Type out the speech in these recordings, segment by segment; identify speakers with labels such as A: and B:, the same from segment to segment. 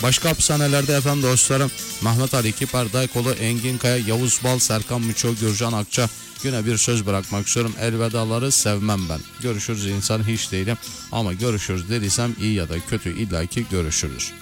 A: Başka hapishanelerde efendim dostlarım Mehmet Ali Kiper, Daykolu, Engin Kaya, Yavuz Bal, Serkan Müço, Gürcan Akça. Güne bir söz bırakmak istiyorum. Elvedaları sevmem ben. Görüşürüz insan hiç değilim. Ama görüşürüz dediysem iyi ya da kötü illaki görüşürüz.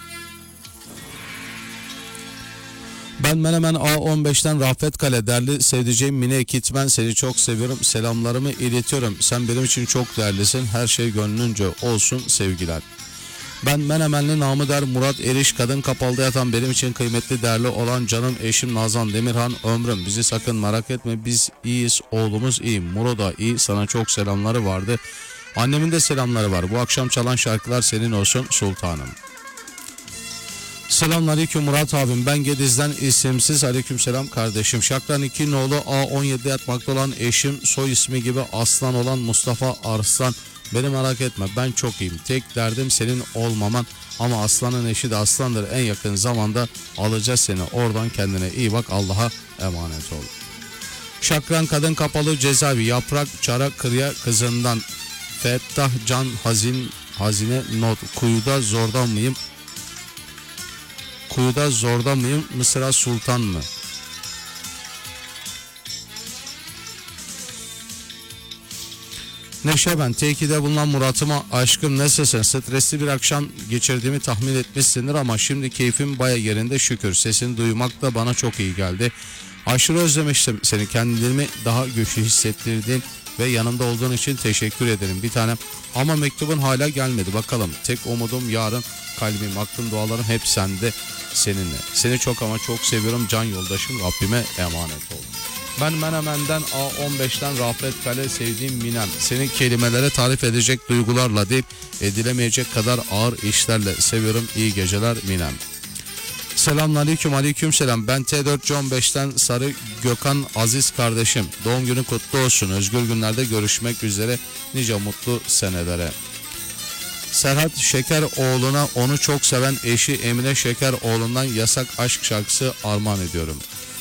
A: Ben Menemen A15'ten Rafet Kale, değerli sevdiceğim Mine Ekitmen, seni çok seviyorum, selamlarımı iletiyorum, sen benim için çok değerlisin, her şey gönlünce olsun, sevgiler. Ben Menemenli Namı Der Murat Eriş, kadın kapalıda yatan benim için kıymetli değerli olan canım eşim Nazan Demirhan, ömrüm, bizi sakın merak etme, biz iyiyiz, oğlumuz iyi, Muro da iyi, sana çok selamları vardı, annemin de selamları var, bu akşam çalan şarkılar senin olsun sultanım. Selamünaleyküm Murat abim, ben Gediz'den isimsiz, aleykümselam kardeşim. Şakran 2 nolu A17'de yatmakta olan eşim, soy ismi gibi aslan olan Mustafa Arslan. Beni merak etme, ben çok iyiyim, tek derdim senin olmaman, ama aslanın eşi de aslandır, en yakın zamanda alacağız seni oradan, kendine iyi bak, Allah'a emanet ol. Şakran kadın kapalı cezaevi, yaprak çara kırya kızından Fettah Can Hazine not, kuyuda zorda mıyım, Mısır'a sultan mı? Neşe ben, T2'de bulunan Murat'ıma aşkım nasılsın? Stresli bir akşam geçirdiğimi tahmin etmişsindir ama şimdi keyfim baya yerinde şükür. Sesini duymak da bana çok iyi geldi. Aşırı özlemiştim seni, kendimi daha güçlü hissettirdin ve yanımda olduğun için teşekkür ederim bir tanem. Ama mektubun hala gelmedi, bakalım. Tek umudum yarın, kalbim, aklım, dualarım hep sende, seninle. Seni çok ama çok seviyorum can yoldaşım, Rabbime emanet ol. Ben Menemen'den A15'ten Rafet Kale, sevdiğim Minem, seni kelimelere tarif edecek duygularla değil, edilemeyecek kadar ağır işlerle seviyorum, iyi geceler Minem. Selamünaleyküm, aleykümselam. Ben T4 John 5'ten Sarı Gökhan Aziz kardeşim. Doğum günün kutlu olsun. Özgür günlerde görüşmek üzere. Nice mutlu senelere. Serhat Şekeroğlu'na onu çok seven eşi Emine Şekeroğlu'ndan Yasak Aşk şarkısı armağan ediyorum.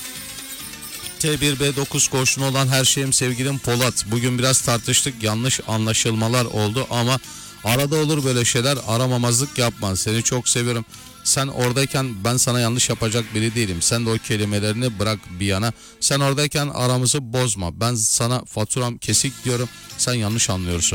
A: T1B9 koşunu olan her şeyim sevgilim Polat. Bugün biraz tartıştık, yanlış anlaşılmalar oldu ama arada olur böyle şeyler, aramamazlık yapma. Seni çok seviyorum. Sen oradayken ben sana yanlış yapacak biri değilim. Sen de o kelimelerini bırak bir yana. Sen oradayken aramızı bozma. Ben sana faturam kesik diyorum. Sen yanlış anlıyorsun.